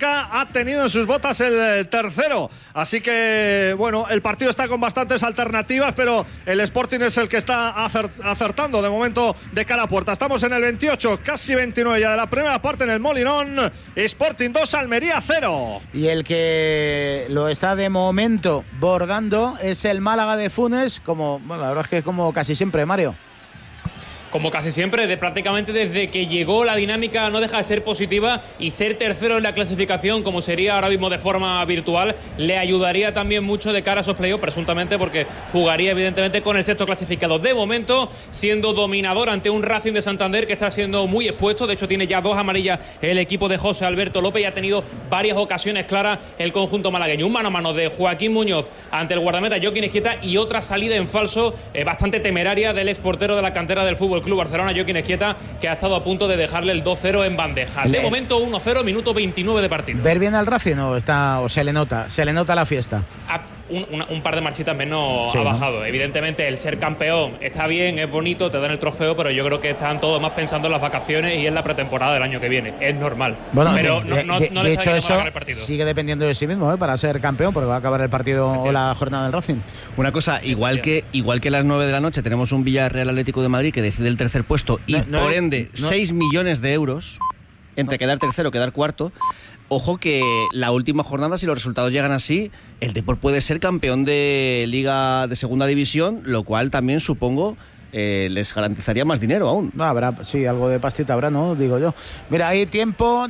ha tenido en sus botas el tercero. Así que, bueno, el partido está con bastantes alternativas, pero el Sporting es el que está acertando de momento de cara a puerta. Estamos en el 28, casi 29 ya de la primera parte en el Molinón. Sporting 2, Almería 0. Y el que lo está de momento bordando es el Málaga de Funes, como, bueno, la verdad es que como casi siempre, Mario. Como casi siempre, prácticamente desde que llegó, la dinámica no deja de ser positiva, y ser tercero en la clasificación, como sería ahora mismo de forma virtual, le ayudaría también mucho de cara a esos playoffs, presuntamente, porque jugaría evidentemente con el sexto clasificado. De momento, siendo dominador ante un Racing de Santander que está siendo muy expuesto. De hecho, tiene ya 2 amarillas el equipo de José Alberto López y ha tenido varias ocasiones claras el conjunto malagueño. Un mano a mano de Joaquín Muñoz ante el guardameta Joaquín Esquieta, y otra salida en falso bastante temeraria del exportero de la cantera del Fútbol Club Barcelona, Joaquín Esquieta, que ha estado a punto de dejarle el 2-0 en bandeja. De momento 1-0, minuto 29 de partido. ¿Ver bien al Racing o se le nota la fiesta? Un par de marchitas menos, sí, ha bajado, ¿no? Evidentemente el ser campeón está bien, es bonito, te dan el trofeo, pero yo creo que están todos más pensando en las vacaciones y en la pretemporada del año que viene. Es normal. Bueno, pero de hecho eso sigue dependiendo de sí mismo, para ser campeón, porque va a acabar el partido o la jornada del Racing. Una cosa, igual que a las 9 de la noche tenemos un Villarreal Atlético de Madrid que decide el tercer puesto y por ende 6 millones de euros entre quedar tercero o quedar cuarto. Ojo que la última jornada, si los resultados llegan así, el Depor puede ser campeón de Liga de Segunda División, lo cual también supongo les garantizaría más dinero aún. No, habrá, sí, algo de pastita habrá, ¿no? Digo yo. Mira, hay tiempo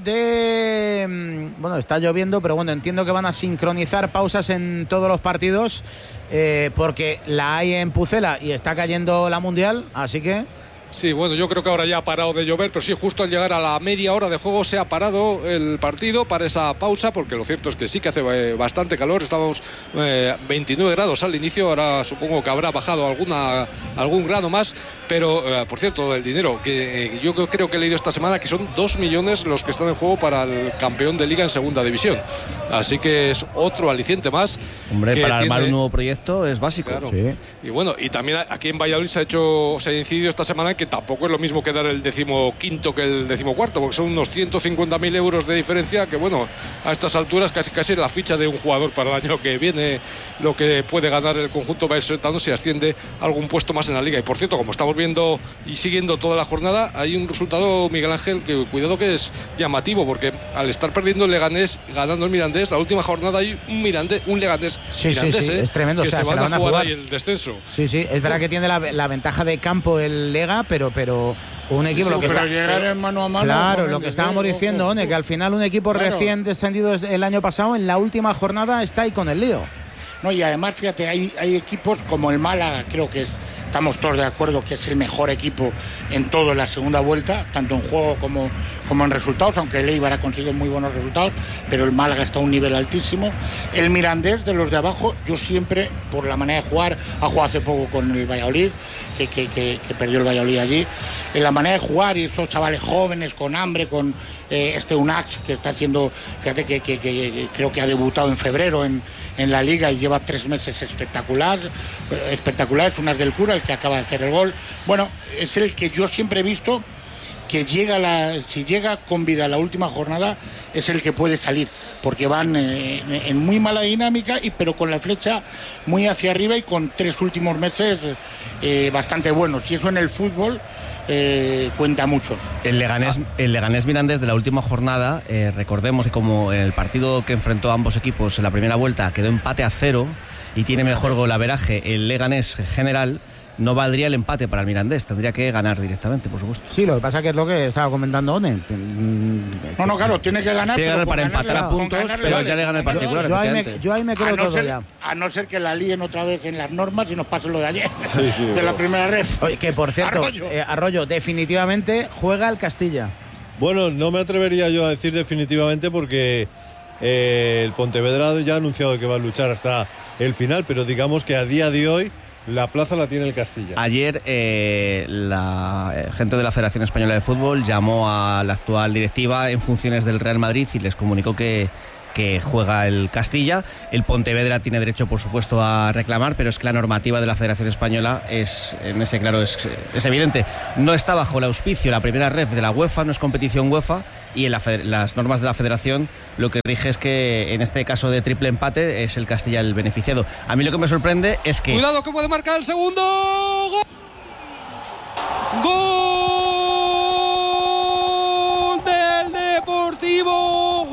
de... Bueno, está lloviendo, pero bueno, entiendo que van a sincronizar pausas en todos los partidos, porque la hay en Pucela y está cayendo la Mundial, así que... Sí, bueno, yo creo que ahora ya ha parado de llover, pero sí, justo al llegar a la media hora de juego se ha parado el partido para esa pausa, porque lo cierto es que sí que hace bastante calor. Estábamos 29 grados al inicio, ahora supongo que habrá bajado algún grado más, pero por cierto, el dinero, que yo creo que he leído esta semana que son 2 millones los que están en juego para el campeón de Liga en Segunda División. Así que es otro aliciente más. Hombre, para armar un nuevo proyecto es básico. Claro. Sí. Y bueno, y también aquí en Valladolid se ha incidido esta semana que tampoco es lo mismo que dar el 15º que el 14º, porque son unos 150.000 euros de diferencia, que bueno, a estas alturas casi la ficha de un jugador para el año que viene, lo que puede ganar el conjunto vallisoletano si asciende algún puesto más en la Liga. Y por cierto, como estamos viendo y siguiendo toda la jornada, hay un resultado, Miguel Ángel, que cuidado que es llamativo, porque al estar perdiendo el Leganés, ganando el Mirandés, la última jornada hay un Leganés sí, Mirandés, es tremendo, que o sea, se van a jugar ahí el descenso. Sí, es verdad que tiene la ventaja de campo el Lega, pero un equipo, sí, lo que está llegar en mano a mano, claro, lo que estábamos diciendo, One, que al final un equipo recién descendido el año pasado, en la última jornada está ahí con el lío. No, y además, fíjate, hay equipos como el Málaga, creo que estamos todos de acuerdo que es el mejor equipo en todo en la segunda vuelta, tanto en juego como en resultados, aunque el Eibar ha conseguido muy buenos resultados, pero el Málaga está a un nivel altísimo. El Mirandés, de los de abajo, yo siempre, por la manera de jugar, ha jugado hace poco con el Valladolid, que perdió el Valladolid allí, en la manera de jugar, y estos chavales jóvenes con hambre, con Unax, que está haciendo, fíjate que creo que ha debutado en febrero en la Liga y lleva 3 meses espectaculares. Unas del Cura, el que acaba de hacer el gol. Bueno, es el que yo siempre he visto que si llega con vida a la última jornada, es el que puede salir, porque van en muy mala dinámica, pero con la flecha muy hacia arriba y con 3 últimos meses bastante buenos. Y eso en el fútbol cuenta mucho. El Leganés Mirandés de la última jornada, recordemos que como en el partido que enfrentó a ambos equipos en la primera vuelta quedó empate a 0 y tiene mejor golaveraje el Leganés general, no valdría el empate para el Mirandés, tendría que ganar directamente, por supuesto. Sí, lo que pasa que es lo que estaba comentando One. No, claro, tiene que ganar. Tiene que ganar para empatar a puntos, pero ya le gana el particular. Yo ahí me quedo todo ya. A no ser que la líen otra vez en las normas y nos pase lo de ayer, de la primera red. Oye, que por cierto, Arroyo, definitivamente juega el Castilla. Bueno, no me atrevería yo a decir definitivamente porque el Pontevedra ya ha anunciado que va a luchar hasta el final, pero digamos que a día de hoy la plaza la tiene el Castilla. Ayer la gente de la Federación Española de Fútbol llamó a la actual directiva en funciones del Real Madrid y les comunicó que que juega el Castilla. El Pontevedra tiene derecho, por supuesto, a reclamar, pero es que la normativa de la Federación Española es evidente. No está bajo el auspicio la primera ref de la UEFA, no es competición UEFA, y en las normas de la Federación lo que rige es que en este caso de triple empate es el Castilla el beneficiado. A mí lo que me sorprende es que... Cuidado que puede marcar el segundo. ¡Gol del Deportivo!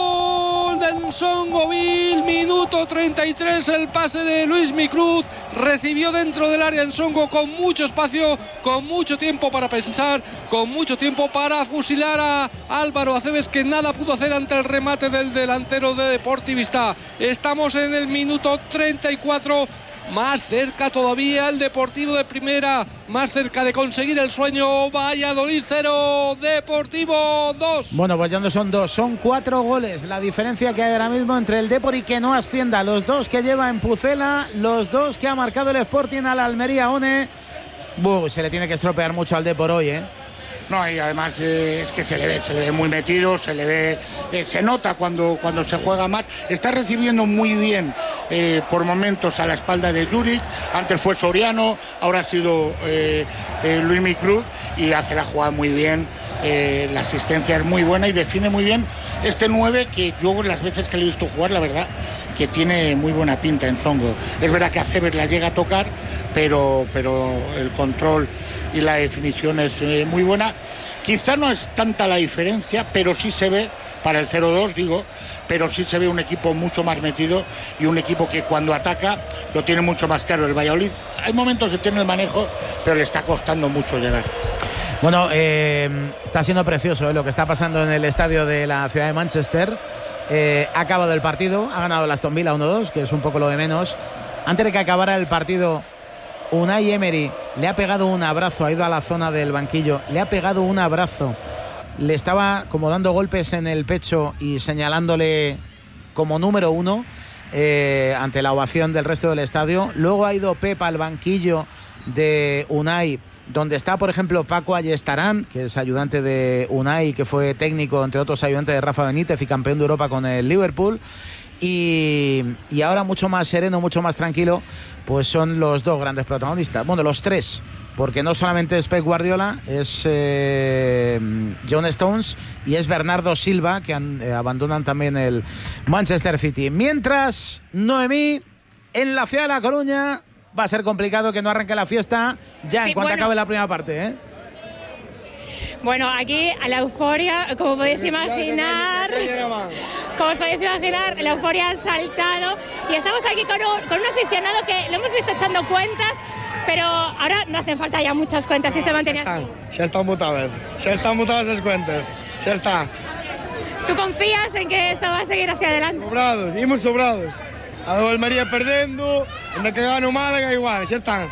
¡Gol del Ensongovil! Minuto 33, el pase de Luis Micruz. Recibió dentro del área Ensongo con mucho espacio, con mucho tiempo para pensar, con mucho tiempo para fusilar a Álvaro Aceves, que nada pudo hacer ante el remate del delantero de Deportivista. Estamos en el minuto 34. Más cerca todavía el Deportivo de Primera, más cerca de conseguir el sueño. Valladolid 0, Deportivo 2. Bueno, pues ya no son 2, son 4 goles la diferencia que hay ahora mismo entre el Depor y que no ascienda. Los 2 que lleva en Pucela, los 2 que ha marcado el Sporting al Almería One. Se le tiene que estropear mucho al Depor hoy, ¿eh? No, y además es que se le ve muy metido, se le ve, se nota cuando se juega más. Está recibiendo muy bien por momentos a la espalda de Juric. Antes fue Soriano, ahora ha sido Luis Micruz, y hace la jugada muy bien. La asistencia es muy buena y define muy bien este 9, que yo las veces que le he visto jugar, la verdad que tiene muy buena pinta en Songo. Es verdad que Aceves la llega a tocar, pero el control y la definición es muy buena. Quizá no es tanta la diferencia, pero sí se ve, para el 0-2 digo, pero sí se ve un equipo mucho más metido y un equipo que cuando ataca lo tiene mucho más claro. El Valladolid hay momentos que tiene el manejo, pero le está costando mucho llegar. Bueno, está siendo precioso lo que está pasando en el estadio de la ciudad de Manchester. Ha acabado el partido, ha ganado el Aston Villa 1-2, que es un poco lo de menos. Antes de que acabara el partido, Unai Emery le ha pegado un abrazo, ha ido a la zona del banquillo, le ha pegado un abrazo, le estaba como dando golpes en el pecho y señalándole como número 1 ante la ovación del resto del estadio. Luego ha ido Pep al banquillo de Unai, donde está, por ejemplo, Paco Ayestarán, que es ayudante de Unai, que fue técnico, entre otros, ayudante de Rafa Benítez y campeón de Europa con el Liverpool. Y ahora mucho más sereno, mucho más tranquilo, pues son los 2 grandes protagonistas. Bueno, los 3, porque no solamente es Pep Guardiola, es John Stones y es Bernardo Silva, que abandonan también el Manchester City. Mientras, Noemí, en la ciudad de La Coruña, va a ser complicado que no arranque la fiesta ya en cuanto acabe la primera parte, ¿eh? Bueno, aquí a la euforia, como podéis imaginar, la euforia ha saltado y estamos aquí con un aficionado que lo hemos visto echando cuentas, pero ahora no hacen falta ya muchas cuentas si se mantenía así. Ya están mutadas las cuentas, ya está. ¿Tú confías en que esto va a seguir hacia adelante? Sobrados, imos sobrados. A do Almería perdendo, en que gana o Málaga igual, xa está.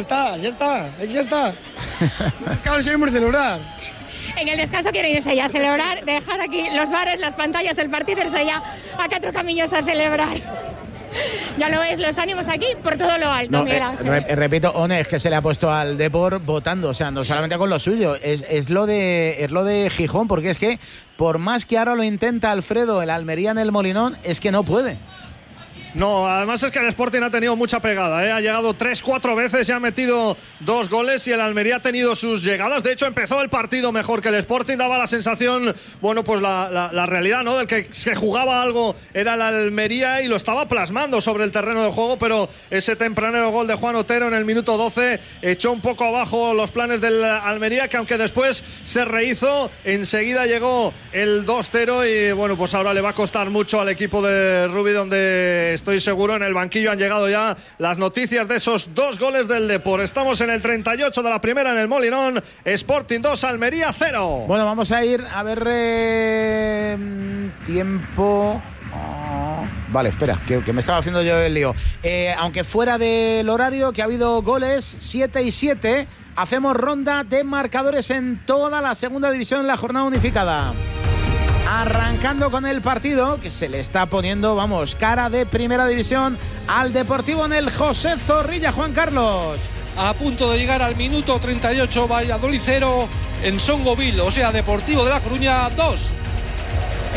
Descanso seguimos a celebrar. En el descanso quiero irse ya a celebrar, dejar aquí los bares, las pantallas del partido, irse ya a 4 caminos a celebrar. Ya lo ves, los ánimos aquí por todo lo alto, Miguel Ángel. Repito, One, es que se le ha puesto al Depor votando, o sea, no solamente con lo suyo, es lo de Gijón, porque es que por más que ahora lo intenta Alfredo, el Almería en el Molinón, es que no puede. No, además es que el Sporting ha tenido mucha pegada, ¿eh? Ha llegado 3-4 veces y ha metido 2 goles y el Almería ha tenido sus llegadas. De hecho, empezó el partido mejor que el Sporting, daba la sensación, bueno, pues la realidad, ¿no? Del que se jugaba algo era el Almería y lo estaba plasmando sobre el terreno de juego, pero ese tempranero gol de Juan Otero en el minuto 12 echó un poco abajo los planes del Almería, que aunque después se rehizo, enseguida llegó el 2-0 y bueno, pues ahora le va a costar mucho al equipo de Rubi, donde estoy seguro en el banquillo han llegado ya las noticias de esos 2 goles del Depor. Estamos en el 38 de la primera en el Molinón. Sporting 2, Almería 0. Bueno, vamos a ir a ver tiempo. Vale, espera, que me estaba haciendo yo el lío. Aunque fuera del horario, que ha habido goles 7 y 7, hacemos ronda de marcadores en toda la segunda división en la jornada unificada. Arrancando con el partido que se le está poniendo, vamos, cara de primera división al Deportivo en el José Zorrilla. Juan Carlos. A punto de llegar al minuto 38, Valladolid 0, Ensongovil, o sea, Deportivo de La Coruña 2.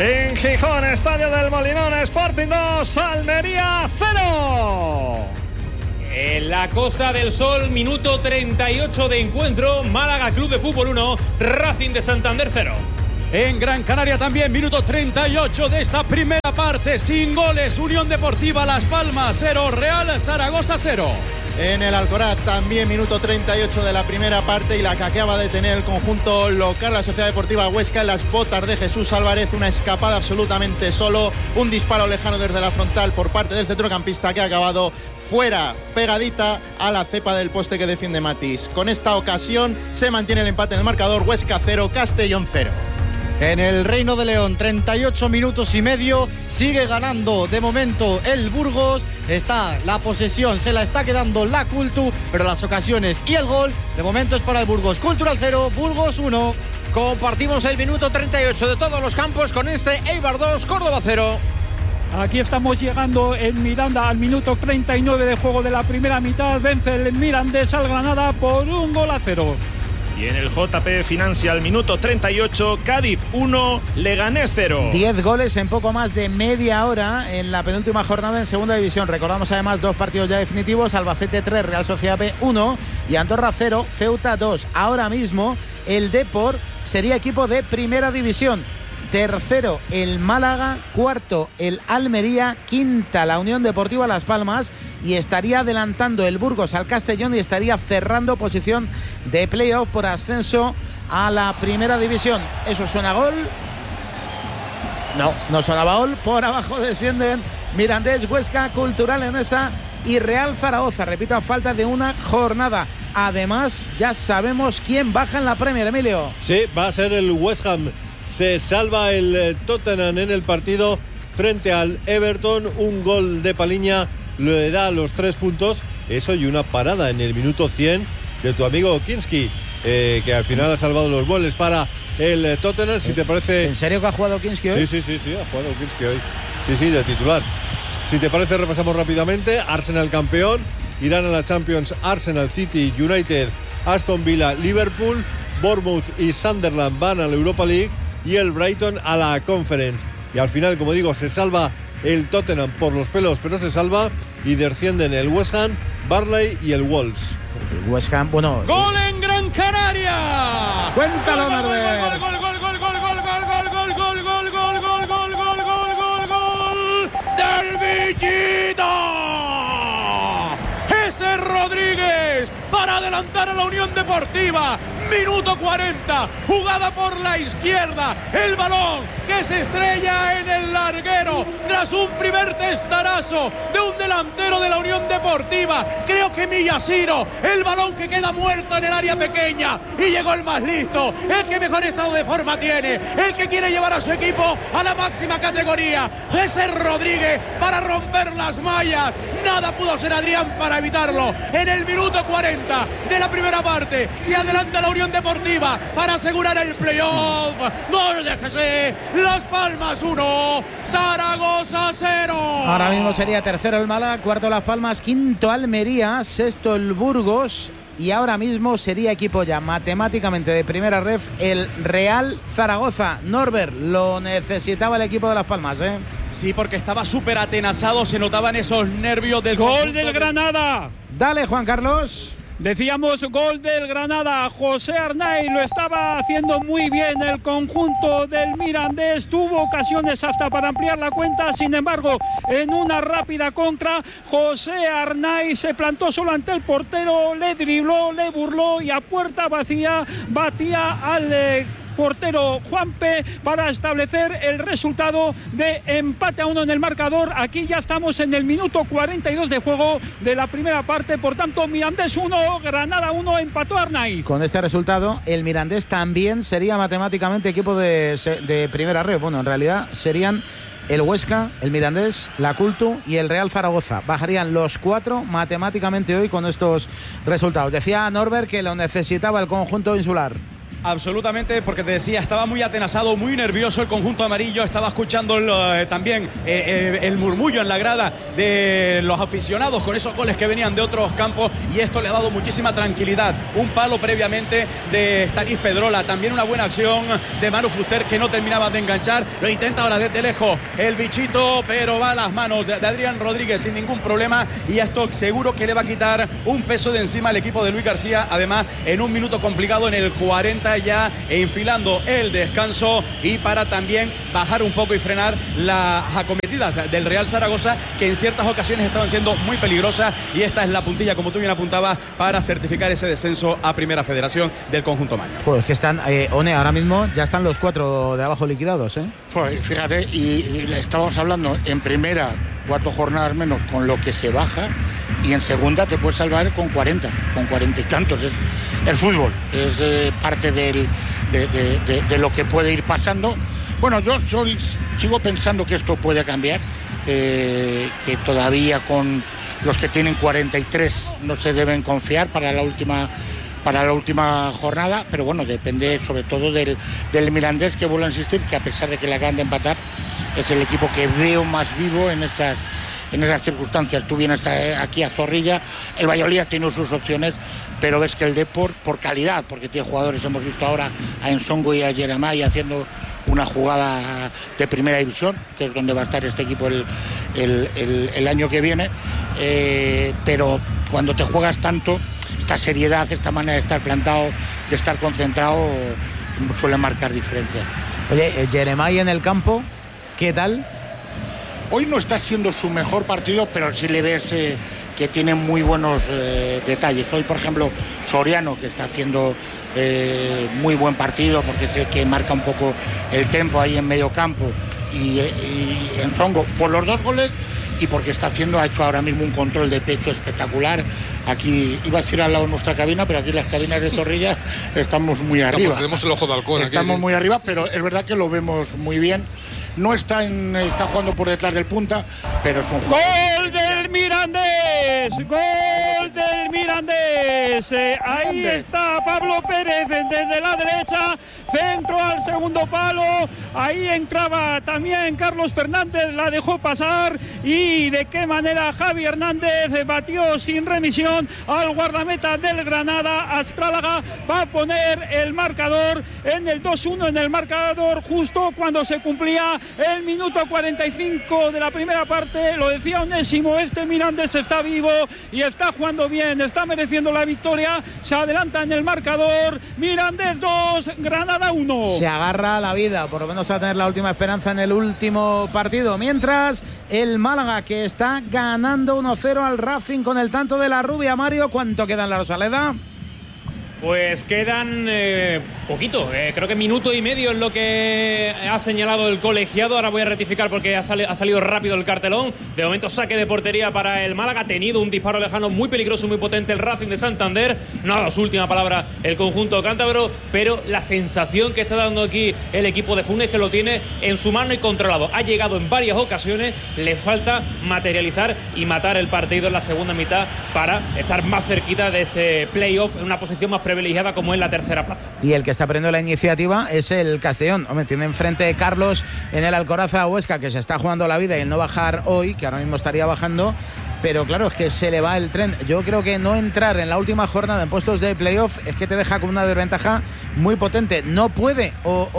En Gijón, Estadio del Molinón, Sporting 2, Almería 0. En la Costa del Sol, minuto 38 de encuentro, Málaga Club de Fútbol 1, Racing de Santander 0. En Gran Canaria también, minuto 38 de esta primera parte, sin goles, Unión Deportiva Las Palmas 0, Real Zaragoza 0. En el Alcoraz también minuto 38 de la primera parte y la que acaba de tener el conjunto local, la Sociedad Deportiva Huesca, en las botas de Jesús Álvarez, una escapada absolutamente solo, un disparo lejano desde la frontal por parte del centrocampista que ha acabado fuera, pegadita a la cepa del poste que defiende Matís. Con esta ocasión se mantiene el empate en el marcador, Huesca 0, Castellón 0. En el Reino de León, 38 minutos y medio, sigue ganando de momento el Burgos, está la posesión, se la está quedando la Cultu, pero las ocasiones y el gol, de momento es para el Burgos. Cultural 0, Burgos 1. Compartimos el minuto 38 de todos los campos con este Eibar 2, Córdoba 0. Aquí estamos llegando en Miranda al minuto 39 de juego de la primera mitad, vence el Mirandés al Granada por 1-0. Y en el JP Financial, minuto 38, Cádiz 1, Leganés 0. 10 goles en poco más de media hora en la penúltima jornada en segunda división. Recordamos además 2 partidos ya definitivos, Albacete 3, Real Sociedad B 1 y Andorra 0, Ceuta 2. Ahora mismo el Depor sería equipo de primera división. Tercero el Málaga, cuarto el Almería, quinta la Unión Deportiva Las Palmas y estaría adelantando el Burgos al Castellón y estaría cerrando posición de playoff por ascenso a la primera división. ¿Eso suena gol? No sonaba gol. Por abajo descienden Mirandés, Huesca, Cultural Leonesa y Real Zaragoza. Repito, a falta de una jornada. Además, ya sabemos quién baja en la Premier, Emilio. Sí, va a ser el West Ham. Se salva el Tottenham en el partido frente al Everton. Un gol de Paliña le da los 3 puntos. Eso y una parada en el minuto 100 de tu amigo Kinski, que al final ha salvado los goles para el Tottenham. Si te parece... ¿En serio que ha jugado Kinski hoy? Sí, ha jugado Kinski hoy. Sí, de titular. Si te parece, repasamos rápidamente. Arsenal campeón. Irán a la Champions. Arsenal, City, United, Aston Villa, Liverpool, Bournemouth y Sunderland van a la Europa League. Y el Brighton a la Conference. Y al final, como digo, se salva el Tottenham por los pelos, pero se salva y descienden el West Ham, Burnley y el Wolves. El West Ham, bueno... ¡Gol en Gran Canaria! ¡Cuéntalo, Norbert! ¡Gol del Villita! Ese Rodríguez para adelantar a la Unión Deportiva. Minuto 40, jugada por la izquierda, el balón que se estrella en el larguero tras un primer testarazo de un delantero de la Unión Deportiva, creo que Miyashiro, el balón que queda muerto en el área pequeña y llegó el más listo, el que mejor estado de forma tiene, el que quiere llevar a su equipo a la máxima categoría, ese Rodríguez para romper las mallas, nada pudo hacer Adrián para evitarlo. En el minuto 40 de la primera parte se adelanta la Unión Deportiva para asegurar el playoff. Gol de José, Las Palmas 1, Zaragoza 0. Ahora mismo sería tercero el Málaga, cuarto Las Palmas, quinto Almería, sexto el Burgos y ahora mismo sería equipo ya matemáticamente de primera ref el Real Zaragoza. Norbert, lo necesitaba el equipo de Las Palmas, ¿eh? Sí, porque estaba súper atenazado, se notaban esos nervios del gol del Granada. Dale, Juan Carlos. Decíamos gol del Granada, José Arnaiz lo estaba haciendo muy bien el conjunto del Mirandés, tuvo ocasiones hasta para ampliar la cuenta, sin embargo en una rápida contra José Arnaiz se plantó solo ante el portero, le dribló, le burló y a puerta vacía batía al portero Juanpe para establecer el resultado de empate a 1 en el marcador. Aquí ya estamos en el minuto 42 de juego de la primera parte, por tanto Mirandés 1, Granada 1, empató Arnaiz. Con este resultado el Mirandés también sería matemáticamente equipo de primera red. Bueno, en realidad serían el Huesca, el Mirandés, la Cultu y el Real Zaragoza. Bajarían los 4 matemáticamente hoy con estos resultados. Decía Norbert que lo necesitaba el conjunto insular. Absolutamente, porque te decía, estaba muy atenazado, muy nervioso el conjunto amarillo. Estaba escuchando también el murmullo en la grada de los aficionados con esos goles que venían de otros campos, y esto le ha dado muchísima tranquilidad. Un palo previamente de Stanis Pedrola, también una buena acción de Manu Fuster, que no terminaba de enganchar. Lo intenta ahora desde lejos el bichito, pero va a las manos de Adrián Rodríguez sin ningún problema, y esto seguro que le va a quitar un peso de encima al equipo de Luis García. Además, en un minuto complicado, en el 40 ya, enfilando el descanso, y para también bajar un poco y frenar las acometidas del Real Zaragoza, que en ciertas ocasiones estaban siendo muy peligrosas, y esta es la puntilla, como tú bien apuntabas, para certificar ese descenso a Primera Federación del conjunto maño. Pues que están, One, ahora mismo ya están los 4 de abajo liquidados, ¿eh? Pues fíjate, y estábamos hablando en primera 4 jornadas menos con lo que se baja, y en segunda te puedes salvar con 40 y tantos. Es el fútbol, es parte de lo que puede ir pasando. Bueno, yo sigo pensando que esto puede cambiar, que todavía con los que tienen 43 no se deben confiar para la última jornada, pero bueno, depende sobre todo del Mirandés, que vuelvo a insistir que a pesar de que le acaban de empatar, es el equipo que veo más vivo en esas circunstancias. Tú vienes aquí a Zorrilla, el Valladolid ha tenido sus opciones, pero ves que el Depor, por calidad, porque tiene jugadores, hemos visto ahora a Ensongo y a Jeremai haciendo una jugada de primera división, que es donde va a estar este equipo el año que viene, pero cuando te juegas tanto, esta seriedad, esta manera de estar plantado, de estar concentrado, suele marcar diferencia. Oye, Jeremai en el campo, ¿qué tal? Hoy no está siendo su mejor partido, pero sí le ves que tiene muy buenos detalles. Hoy, por ejemplo, Soriano, que está haciendo muy buen partido, porque es el que marca un poco el tempo ahí en medio campo, y Enzongo por los 2 goles, y porque ha hecho ahora mismo un control de pecho espectacular. Aquí, iba a decir al lado de nuestra cabina, pero aquí las cabinas de Zorrilla estamos muy arriba. Tenemos el ojo de halcón. Estamos muy arriba, pero es verdad que lo vemos muy bien. No está jugando por detrás del punta, pero es un jugador. ¡Gol del Mirandés! ¡Gol del Mirandés! Ahí está Pablo Pérez desde la derecha, centro al segundo palo, ahí enclava también Carlos Fernández, la dejó pasar, y de qué manera Javi Hernández batió sin remisión al guardameta del Granada. Astrálaga va a poner el marcador en el 2-1 en el marcador, justo cuando se cumplía el minuto 45 de la primera parte. Lo decía Onésimo, este Mirandés está vivo y está jugando bien, está mereciendo la victoria. Se adelanta en el marcador, Mirandés 2, Granada 1. Se agarra a la vida, por lo menos a tener la última esperanza en el último partido. Mientras, el Málaga, que está ganando 1-0 al Racing con el tanto de la Rubia. Mario, ¿cuánto queda en la Rosaleda? Pues quedan poquito, creo que minuto y medio es lo que ha señalado el colegiado. Ahora voy a rectificar porque ha salido rápido el cartelón. De momento saque de portería para el Málaga. Ha tenido un disparo lejano muy peligroso, muy potente el Racing de Santander. No ha dado su última palabra el conjunto cántabro, pero la sensación que está dando aquí el equipo de Funes es que lo tiene en su mano y controlado. Ha llegado en varias ocasiones, le falta materializar y matar el partido en la segunda mitad para estar más cerquita de ese playoff, en una posición más privilegiada como es la tercera plaza. Y el que está perdiendo la iniciativa es el Castellón. Hombre, tiene enfrente Carlos en el Alcoraza Huesca, que se está jugando la vida, y el no bajar hoy, que ahora mismo estaría bajando, pero claro, es que se le va el tren. Yo creo que no entrar en la última jornada en puestos de playoff es que te deja con una desventaja muy potente. ¿No puede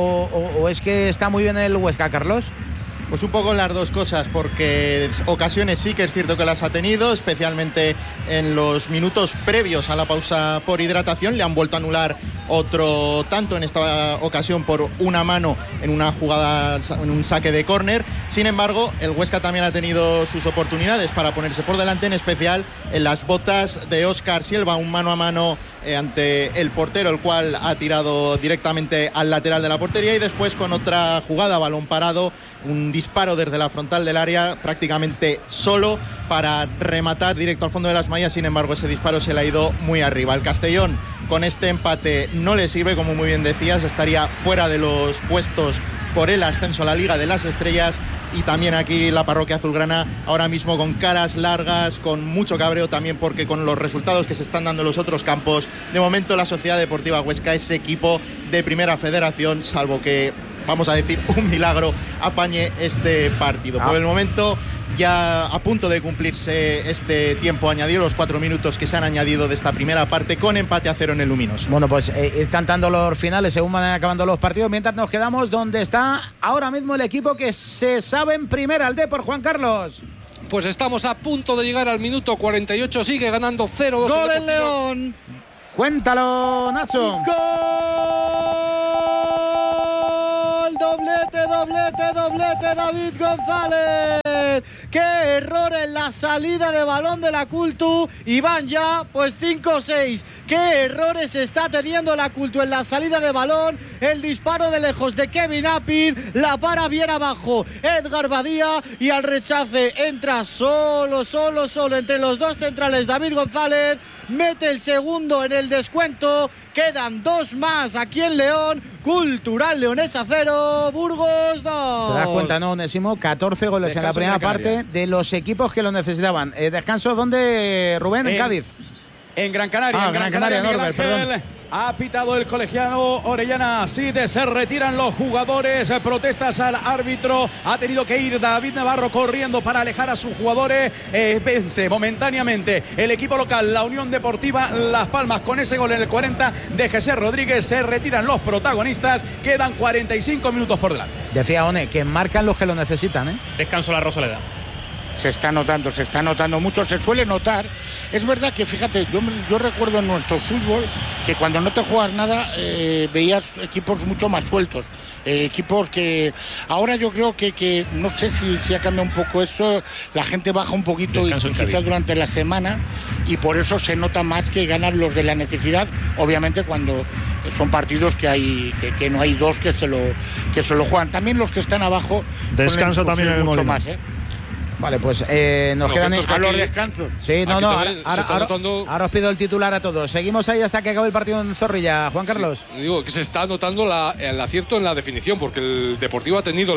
o es que está muy bien el Huesca, Carlos? Pues un poco las dos cosas, porque ocasiones sí que es cierto que las ha tenido, especialmente en los minutos previos a la pausa por hidratación. Le han vuelto a anular otro tanto, en esta ocasión por una mano en una jugada, en un saque de córner. Sin embargo, el Huesca también ha tenido sus oportunidades para ponerse por delante, en especial en las botas de Óscar Silva, un mano a mano ante el portero, el cual ha tirado directamente al lateral de la portería, y después con otra jugada, balón parado, un disparo desde la frontal del área prácticamente solo para rematar directo al fondo de las mallas. Sin embargo, ese disparo se le ha ido muy arriba. El Castellón con este empate no le sirve, como muy bien decías, estaría fuera de los puestos por el ascenso a la Liga de las Estrellas. Y también aquí la parroquia azulgrana ahora mismo con caras largas, con mucho cabreo también, porque con los resultados que se están dando en los otros campos, de momento la Sociedad Deportiva Huesca es equipo de Primera Federación, salvo que, vamos a decir, un milagro apañe este partido. Por el momento, ya a punto de cumplirse este tiempo añadido, los 4 minutos que se han añadido de esta primera parte, con empate a 0 en el Luminoso. Bueno, pues ir cantando los finales según van acabando los partidos, mientras nos quedamos donde está ahora mismo el equipo que se sabe en primera, el Depor, Juan Carlos. Pues estamos a punto de llegar al minuto 48, sigue ganando 0-2. ¡Gol el León! Cuéntalo, Nacho. ¡Gol! Doblete, David González. ¡Qué error en la salida de balón de la Cultu! Y van ya, pues 5-6. ¡Qué errores está teniendo la Cultu en la salida de balón! El disparo de lejos de Kevin Apin, la para bien abajo Edgar Badía, y al rechace entra solo entre los dos centrales David González, mete el segundo en el descuento. Quedan 2 más aquí en León. Cultural Leonesa 0, Burgos 2. ¿Te das cuenta, no, Onésimo? 14 goles en la primera parte de los equipos que lo necesitaban. ¿Descanso dónde, Rubén? En Cádiz. En Gran Canaria. Gran Canaria, Norbert, perdón. Ha pitado el colegiado Orellana. Así se retiran los jugadores. Protestas al árbitro. Ha tenido que ir David Navarro corriendo para alejar a sus jugadores. Vence momentáneamente el equipo local, la Unión Deportiva Las Palmas, con ese gol en el 40 de Jesús Rodríguez. Se retiran los protagonistas. Quedan 45 minutos por delante. Decía One, que marcan los que lo necesitan, ¿eh? Descanso la Rosaleda. Se está notando mucho, se suele notar. Es verdad que, fíjate, yo recuerdo en nuestro fútbol que cuando no te juegas nada veías equipos mucho más sueltos, equipos que ahora yo creo que no sé si ha cambiado un poco eso, la gente baja un poquito quizás durante la semana, y por eso se nota más que ganan los de la necesidad, obviamente cuando son partidos que no hay dos que se lo juegan. También los que están abajo descanso también en el mucho Molino. más, Vale, pues nos quedan a los descansos. Sí, ahora os pido el titular a todos. Seguimos ahí hasta que acabe el partido en Zorrilla, Juan Carlos. Sí, digo que se está notando el acierto en la definición, porque el Deportivo ha tenido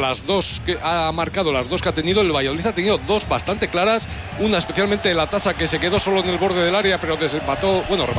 marcado las dos que ha tenido. El Valladolid ha tenido 2 bastante claras, una especialmente de la Tasa, que se quedó solo en el borde del área, pero remató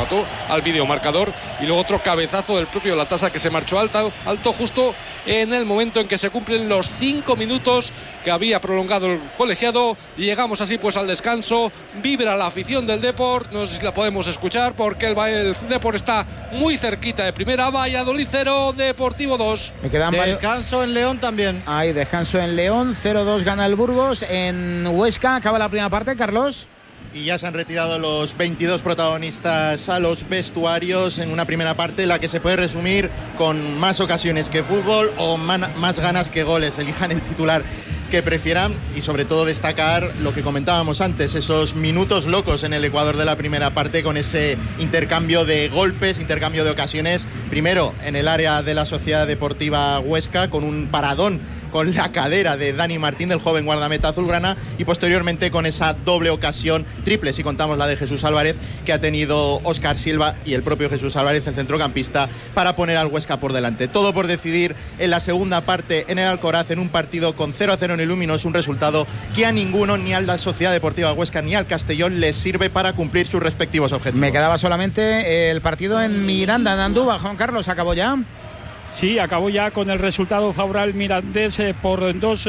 al videomarcador, y luego otro cabezazo del propio La Tasa, que se marchó alto justo en el momento en que se cumplen los 5 minutos que había prolongado el colegiado. Y llegamos así pues al descanso. Vibra la afición del Depor, no sé si la podemos escuchar, porque el Depor está muy cerquita de primera. Valladolid 0, Deportivo 2. Me quedan descanso en León también. Hay descanso en León, 0-2 gana el Burgos. En Huesca acaba la primera parte, Carlos. Y ya se han retirado los 22 protagonistas a los vestuarios en una primera parte, la que se puede resumir con más ocasiones que fútbol o más ganas que goles. Elijan el titular que prefieran, y sobre todo destacar lo que comentábamos antes, esos minutos locos en el Ecuador de la primera parte, con ese intercambio de golpes, intercambio de ocasiones, primero en el área de la Sociedad Deportiva Huesca, con un paradón con la cadera de Dani Martín, del joven guardameta azulgrana, y posteriormente con esa doble ocasión, triple si contamos la de Jesús Álvarez, que ha tenido Óscar Silva y el propio Jesús Álvarez, el centrocampista, para poner al Huesca por delante. Todo por decidir en la segunda parte en el Alcoraz, en un partido con 0-0 en el Luminoso, un resultado que a ninguno, ni a la Sociedad Deportiva Huesca ni al Castellón, les sirve para cumplir sus respectivos objetivos. Me quedaba solamente el partido en Miranda, en Andújar. Juan Carlos, ¿acabó ya? Sí, acabó ya con el resultado favorable Mirandés por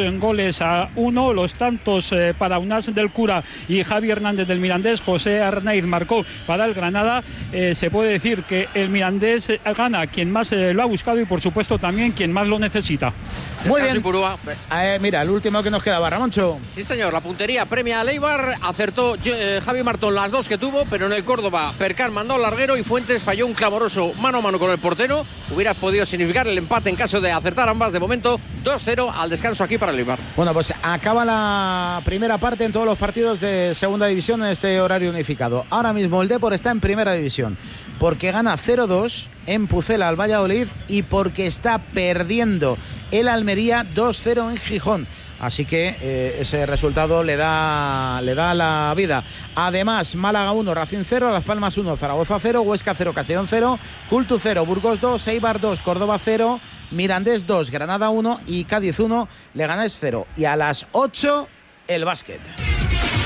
2-1. Los tantos para Unas del Cura y Javi Hernández del Mirandés. José Arnaiz marcó para el Granada. Se puede decir que el Mirandés gana quien más lo ha buscado y por supuesto también quien más lo necesita. Muy bien. Mira, el último que nos quedaba, Ramoncho. Sí, señor, la puntería premia a Leibar. Acertó Javi Martón las 2 que tuvo, pero en el Córdoba Percar mandó al larguero y Fuentes falló un clamoroso mano a mano con el portero. Hubiera podido significar el empate en caso de acertar ambas. De momento 2-0 al descanso aquí para el Eibar. Bueno, pues acaba la primera parte en todos los partidos de segunda división en este horario unificado. Ahora mismo el Depor está en primera división porque gana 0-2 en Pucela al Valladolid y porque está perdiendo el Almería 2-0 en Gijón. Así que ese resultado le da la vida. Además, Málaga 1, Racing 0, Las Palmas 1, Zaragoza 0, Huesca 0, Castellón 0, Cultu 0, Burgos 2, Eibar 2, Córdoba 0, Mirandés 2, Granada 1 y Cádiz 1, Leganés 0. Y a las 8, el básquet.